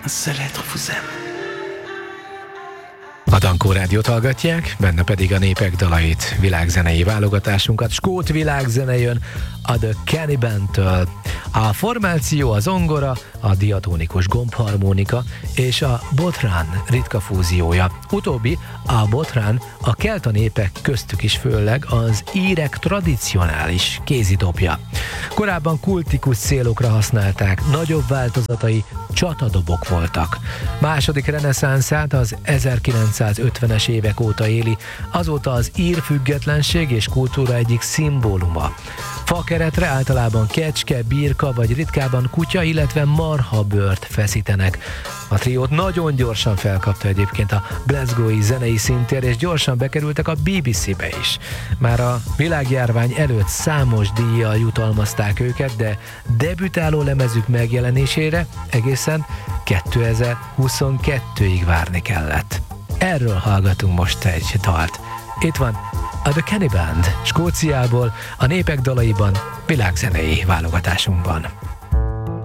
seule être vous aime. A Dankó Rádiót hallgatják, benne pedig a népek dalait, világzenei válogatásunkat. Skót világzene jön a The Kenny Band-től. A formáció a zongora, a diatonikus gombharmonika és a botrán ritka fúziója. Utóbbi, a botrán, a kelta népek, köztük is főleg az írek tradicionális kézidobja. Korábban kultikus célokra használták, nagyobb változatai csatadobok voltak. Második reneszánszát az 1950-es évek óta éli, azóta az ír függetlenség és kultúra egyik szimbóluma. Fakeretre általában kecske, birka vagy ritkában kutya, illetve marhabőrt feszítenek. A triót nagyon gyorsan felkapta egyébként a Glasgow-i zenei színtér, és gyorsan bekerültek a BBC-be is. Már a világjárvány előtt számos díjjal jutalmazták őket, de debütáló lemezük megjelenésére egészen 2022-ig várni kellett. Erről hallgatunk most egy dalt. Itt van a The Kenny Band, Skóciából, a népek dalaiban, világzenei válogatásunkban.